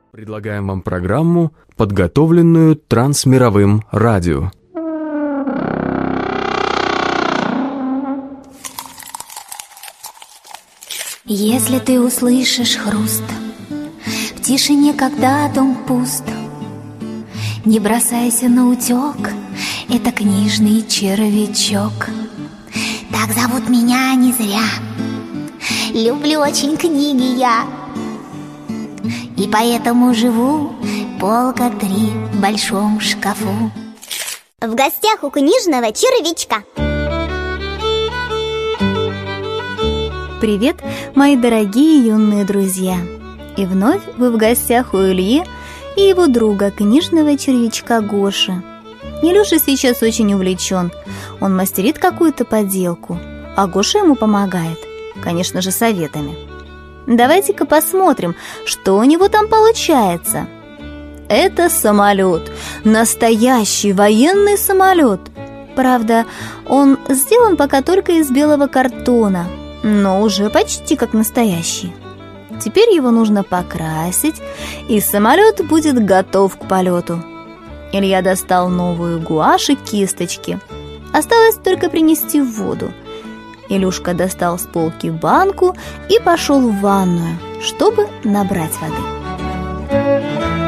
Предлагаем вам программу, подготовленную Трансмировым радио. Если ты услышишь хруст в тишине, когда дом пуст, не бросайся на утек, это книжный червячок. Так зовут меня не зря, люблю очень книги я, и поэтому живу полка 3 в большом шкафу. В гостях у книжного червячка. Привет, мои дорогие юные друзья! И вновь вы в гостях у Ильи и его друга, книжного червячка Гоши. Илюша сейчас очень увлечен. Он мастерит какую-то поделку, а Гоша ему помогает, конечно же, советами. Давайте-ка посмотрим, что у него там получается. Это самолет, настоящий военный самолет. Правда, он сделан пока только из белого картона, но уже почти как настоящий. Теперь его нужно покрасить, и самолет будет готов к полету. Илья достал новую гуашь и кисточки. Осталось только принести в воду. Илюшка достал с полки банку и пошел в ванную, чтобы набрать воды.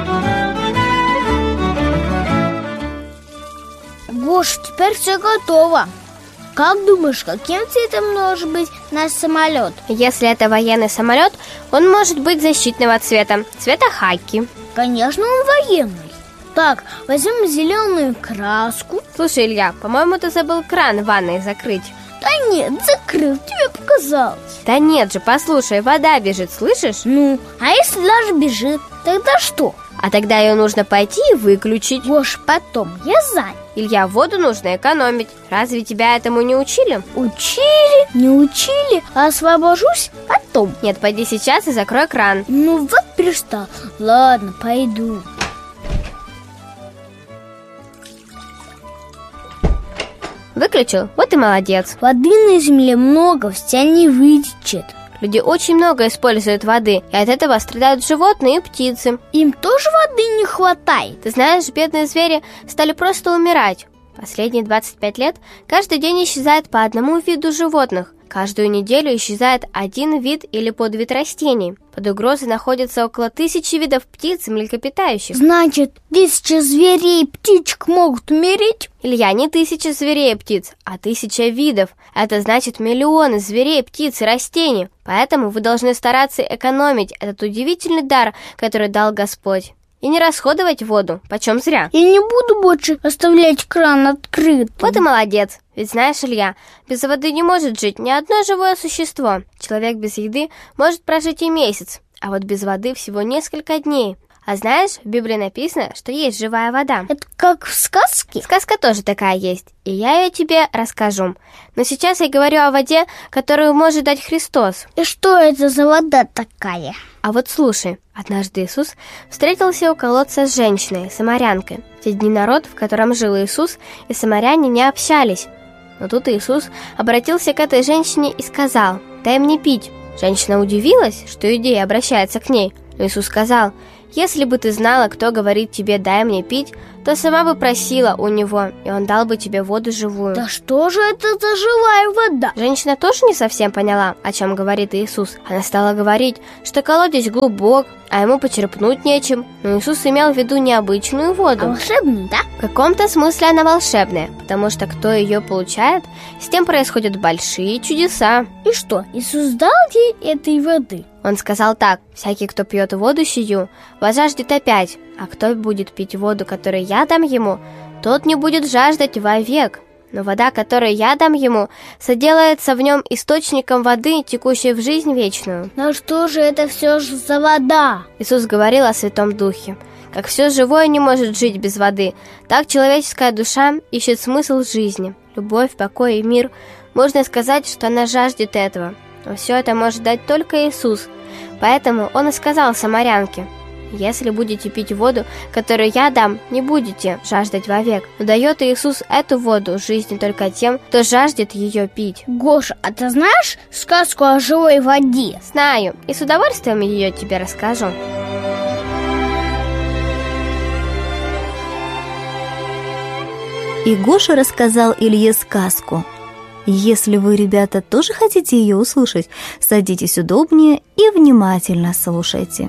Гош, теперь все готово. Как думаешь, каким цветом может быть наш самолет? Если это военный самолет, он может быть защитного цвета, цвета хаки. Конечно, он военный. Так, возьмем зеленую краску. Слушай, Илья, по-моему, ты забыл кран в ванной закрыть. Да нет, закрыл, тебе показалось. Да нет же, послушай, вода бежит, слышишь? Ну, а если даже бежит, тогда что? А тогда ее нужно пойти и выключить. Гош, потом, я занят. Илья, воду нужно экономить. Разве тебя этому не учили? Учили, не учили, а освобожусь потом. Нет, пойди сейчас и закрой кран. Ну вот пристал. Ладно, пойду. Выключил? Вот и молодец. Воды на земле много, вся не вытечет. Люди очень много используют воды, и от этого страдают животные и птицы. Им тоже воды не хватает. Ты знаешь, бедные звери стали просто умирать. Последние 25 лет каждый день исчезает по одному виду животных. Каждую неделю исчезает один вид или подвид растений. Под угрозой находится около 1000 видов птиц и млекопитающих. Значит, 1000 зверей и птичек могут умереть? Илья, не 1000 зверей и птиц, а 1000 видов. Это значит миллионы зверей, птиц и растений. Поэтому вы должны стараться экономить этот удивительный дар, который дал Господь. И не расходовать воду, почем зря. Я не буду больше оставлять кран открытым. Вот и молодец. Ведь знаешь, Илья, без воды не может жить ни одно живое существо. Человек без еды может прожить и месяц, а вот без воды всего несколько дней. А знаешь, в Библии написано, что есть живая вода. Это как в сказке? Сказка тоже такая есть, и я ее тебе расскажу. Но сейчас я говорю о воде, которую может дать Христос. И что это за вода такая? А вот слушай, однажды Иисус встретился у колодца с женщиной, самарянкой. В те дни народ, в котором жил Иисус, и самаряне не общались. Но тут Иисус обратился к этой женщине и сказал: «Дай мне пить». Женщина удивилась, что иудей обращается к ней. Но Иисус сказал: «Если бы ты знала, кто говорит тебе «дай мне пить», то сама бы просила у него, и он дал бы тебе воду живую». Да что же это за живая вода? Женщина тоже не совсем поняла, о чем говорит Иисус. Она стала говорить, что колодец глубок, а ему почерпнуть нечем. Но Иисус имел в виду необычную воду. А волшебную, да? В каком-то смысле она волшебная, потому что кто ее получает, с тем происходят большие чудеса. И что, Иисус дал ей этой воды? Он сказал так: «Всякий, кто пьет воду сию, возжаждет опять, а кто будет пить воду, которую я дам ему, тот не будет жаждать вовек. Но вода, которую я дам ему, соделается в нем источником воды, текущей в жизнь вечную». Но что же это все же за вода? Иисус говорил о Святом Духе. Как все живое не может жить без воды, так человеческая душа ищет смысл жизни, любовь, покой и мир. Можно сказать, что она жаждет этого. Но все это может дать только Иисус. Поэтому Он и сказал самарянке: «Если будете пить воду, которую я дам, не будете жаждать вовек». Но дает Иисус эту воду жизни только тем, кто жаждет ее пить. Гоша, а ты знаешь сказку о живой воде? Знаю, и с удовольствием ее тебе расскажу. И Гоша рассказал Илье сказку. Если вы, ребята, тоже хотите ее услышать, садитесь удобнее и внимательно слушайте.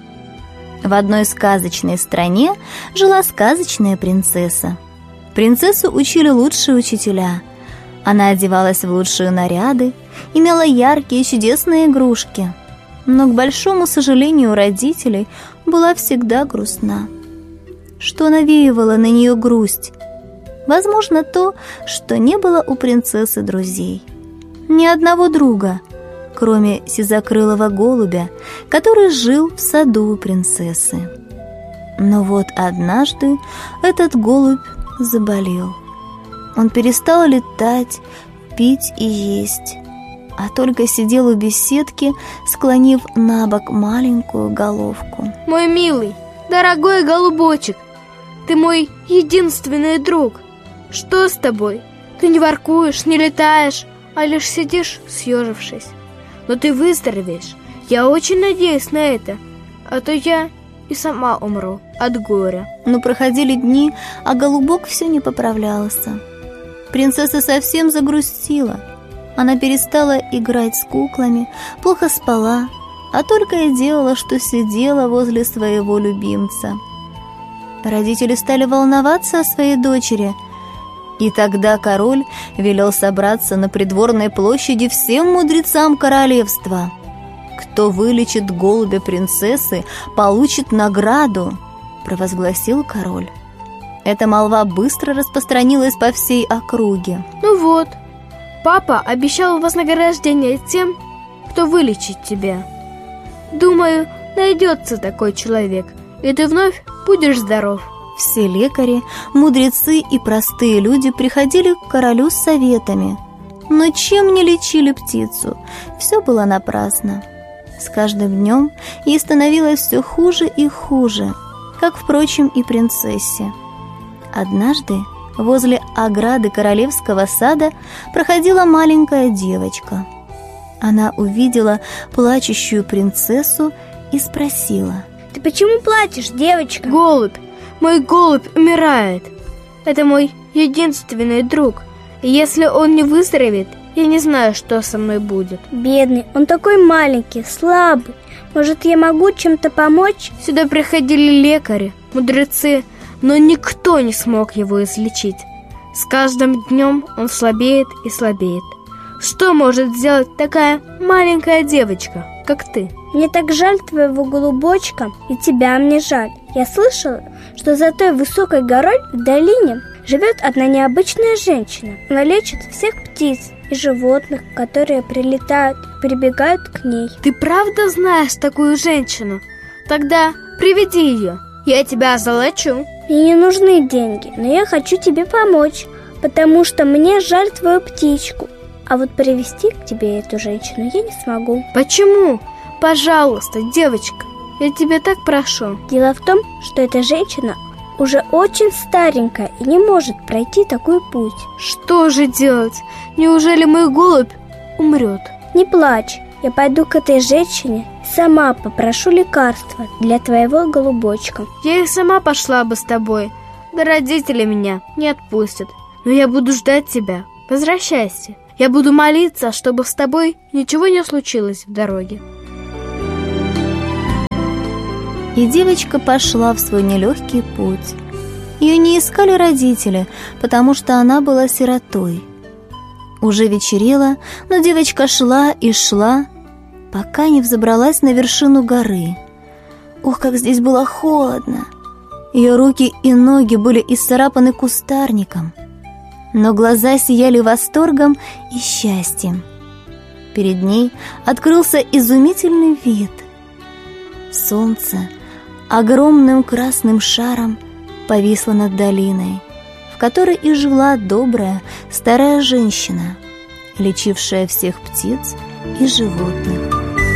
В одной сказочной стране жила сказочная принцесса. Принцессу учили лучшие учителя. Она одевалась в лучшие наряды, имела яркие чудесные игрушки. Но, к большому сожалению родителей, была всегда грустна. Что навеивало на нее грусть? Возможно, то, что не было у принцессы друзей. Ни одного друга, кроме сизокрылого голубя, который жил в саду у принцессы. Но вот однажды этот голубь заболел. Он перестал летать, пить и есть, а только сидел у беседки, склонив на бок маленькую головку. Мой милый, дорогой голубочек, ты мой единственный друг. Что с тобой? Ты не воркуешь, не летаешь, а лишь сидишь, съежившись. Но ты выздоровеешь. Я очень надеюсь на это, а то я и сама умру от горя. Но проходили дни, а голубок все не поправлялся. Принцесса совсем загрустила. Она перестала играть с куклами, плохо спала, а только и делала, что сидела возле своего любимца. Родители стали волноваться о своей дочери, и тогда король велел собраться на придворной площади всем мудрецам королевства. «Кто вылечит голубя принцессы, получит награду», — провозгласил король. Эта молва быстро распространилась по всей округе. Ну вот, папа обещал вознаграждение тем, кто вылечит тебя. Думаю, найдется такой человек, и ты вновь будешь здоров. Все лекари, мудрецы и простые люди приходили к королю с советами, но чем не лечили птицу, все было напрасно. С каждым днем ей становилось все хуже и хуже, как, впрочем, и принцессе. Однажды возле ограды королевского сада проходила маленькая девочка. Она увидела плачущую принцессу и спросила: «Ты почему плачешь, девочка?» «Голубь! Мой голубь умирает. Это мой единственный друг. И если он не выздоровеет, я не знаю, что со мной будет». «Бедный, он такой маленький, слабый. Может, я могу чем-то помочь?» Сюда приходили лекари, мудрецы, но никто не смог его излечить. С каждым днем он слабеет и слабеет. Что может сделать такая маленькая девочка, как ты? Мне так жаль твоего голубочка, и тебя мне жаль. Я слышала, что за той высокой горой в долине живет одна необычная женщина. Она лечит всех птиц и животных, которые прилетают и прибегают к ней. Ты правда знаешь такую женщину? Тогда приведи ее, я тебя озолочу. Мне не нужны деньги, но я хочу тебе помочь, потому что мне жаль твою птичку. А вот привести к тебе эту женщину я не смогу. Почему? Пожалуйста, девочка, я тебя так прошу. Дело в том, что эта женщина уже очень старенькая и не может пройти такой путь. Что же делать? Неужели мой голубь умрет? Не плачь, я пойду к этой женщине, сама попрошу лекарства для твоего голубочка. Я и сама пошла бы с тобой, да родители меня не отпустят. Но я буду ждать тебя, возвращайся. Я буду молиться, чтобы с тобой ничего не случилось в дороге. И девочка пошла в свой нелегкий путь. Ее не искали родители, потому что она была сиротой. Уже вечерело, но девочка шла и шла, пока не взобралась на вершину горы. Ох, как здесь было холодно! Ее руки и ноги были исцарапаны кустарником, но глаза сияли восторгом и счастьем. Перед ней открылся изумительный вид. Солнце огромным красным шаром повисло над долиной, в которой и жила добрая старая женщина, лечившая всех птиц и животных.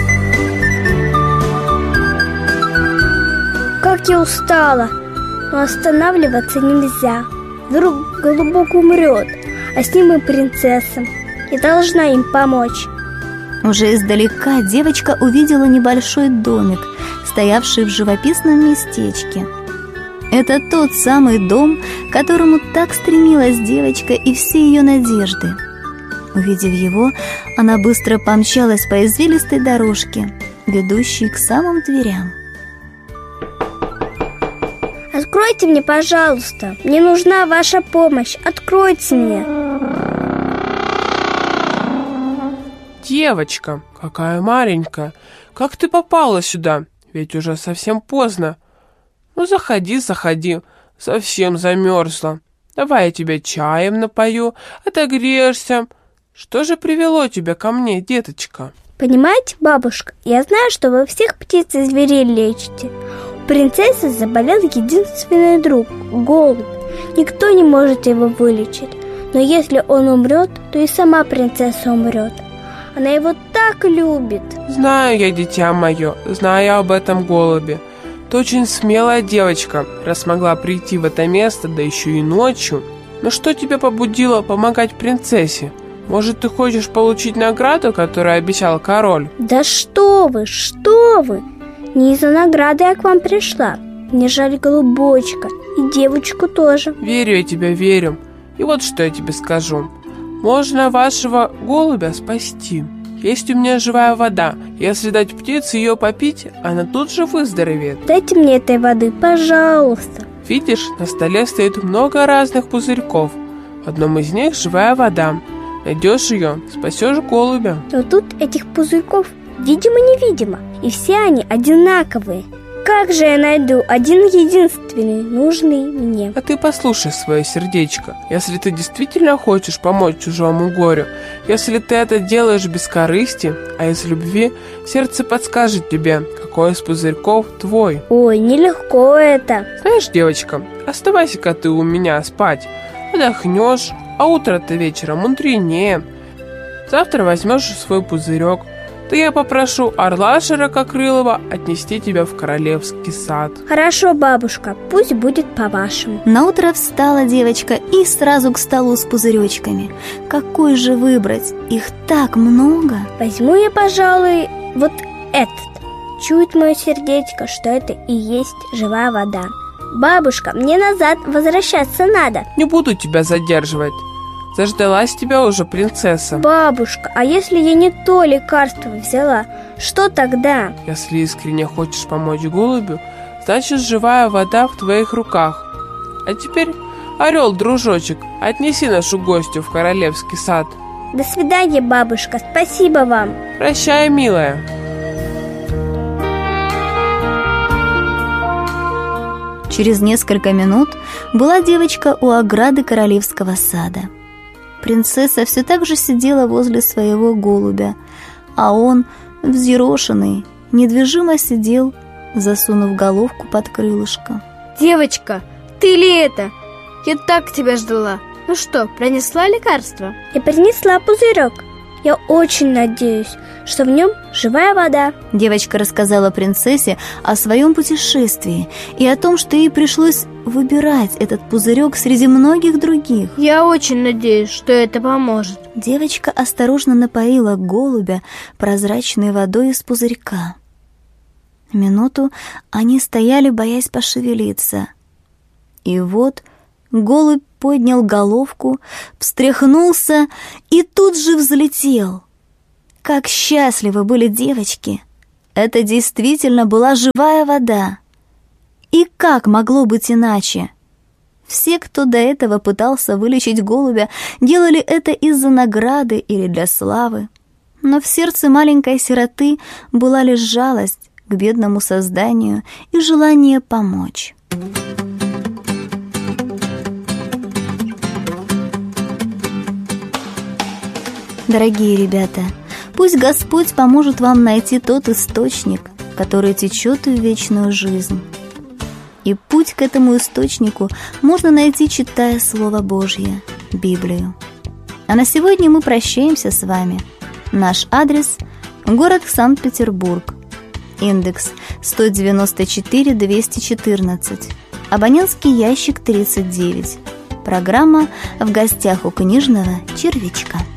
Как я устала, но останавливаться нельзя. Вдруг голубок умрет, а с ним и принцесса. Я должна им помочь. Уже издалека девочка увидела небольшой домик, стоявший в живописном местечке. Это тот самый дом, к которому так стремилась девочка и все ее надежды. Увидев его, она быстро помчалась по извилистой дорожке, ведущей к самым дверям. Откройте мне, пожалуйста. Мне нужна ваша помощь. Откройте мне. Девочка, какая маленькая. Как ты попала сюда? Ведь уже совсем поздно. Ну, заходи, совсем замерзла. Давай я тебя чаем напою, отогреешься. Что же привело тебя ко мне, деточка? Понимаете, бабушка, я знаю, что вы всех птиц и зверей лечите. У принцессы заболел единственный друг – голубь. Никто не может его вылечить. Но если он умрет, то и сама принцесса умрет. Она его так любит. Знаю я, дитя мое, знаю об этом голубе. Ты очень смелая девочка, раз смогла прийти в это место, да еще и ночью. Но что тебя побудило помогать принцессе? Может, ты хочешь получить награду, которую обещал король? Да что вы! Не из-за награды я к вам пришла. Мне жаль голубочка, и девочку тоже. Верю я тебе, верю. И вот что я тебе скажу. Можно вашего голубя спасти. Есть у меня живая вода. Если дать птице ее попить, она тут же выздоровеет. Дайте мне этой воды, пожалуйста. Видишь, на столе стоит много разных пузырьков. В одном из них живая вода. Найдешь ее, спасешь голубя. Но тут этих пузырьков видимо-невидимо, и все они одинаковые. Как же я найду один единственный, нужный мне? А ты послушай свое сердечко. Если ты действительно хочешь помочь чужому горю, если ты это делаешь без корысти, а из любви, сердце подскажет тебе, какой из пузырьков твой. Ой, нелегко это. Знаешь, девочка, оставайся-ка ты у меня спать. Отдохнешь, а утро-то вечером мудренее. Завтра возьмешь свой пузырек. То я попрошу орла ширококрылого отнести тебя в королевский сад. Хорошо, бабушка, пусть будет по-вашему. Наутро встала девочка и сразу к столу с пузыречками. Какой же выбрать? Их так много. Возьму я, пожалуй, вот этот. Чует мое сердечко, что это и есть живая вода. Бабушка, мне назад возвращаться надо. Не буду тебя задерживать. Заждалась тебя уже принцесса. Бабушка, а если я не то лекарство взяла, что тогда? Если искренне хочешь помочь голубю, значит живая вода в твоих руках. А теперь, орел, дружочек, отнеси нашу гостью в королевский сад. До свидания, бабушка, спасибо вам. Прощай, милая. Через несколько минут была девочка у ограды королевского сада. Принцесса все так же сидела возле своего голубя, а он, взъерошенный, недвижимо сидел, засунув головку под крылышко. Девочка, ты ли это? Я так тебя ждала. Ну что, принесла лекарство? Я принесла пузырек. Я очень надеюсь, что в нем живая вода. Девочка рассказала принцессе о своем путешествии и о том, что ей пришлось выбирать этот пузырек среди многих других. Я очень надеюсь, что это поможет. Девочка осторожно напоила голубя прозрачной водой из пузырька. Минуту они стояли, боясь пошевелиться. И вот голубь поднял головку, встряхнулся и тут же взлетел. Как счастливы были девочки! Это действительно была живая вода. И как могло быть иначе? Все, кто до этого пытался вылечить голубя, делали это из-за награды или для славы. Но в сердце маленькой сироты была лишь жалость к бедному созданию и желание помочь. Дорогие ребята, пусть Господь поможет вам найти тот источник, который течет в вечную жизнь. И путь к этому источнику можно найти, читая Слово Божье, Библию. А на сегодня мы прощаемся с вами. Наш адрес – город Санкт-Петербург. Индекс 194-214. Абонентский ящик 39. Программа «В гостях у книжного червячка».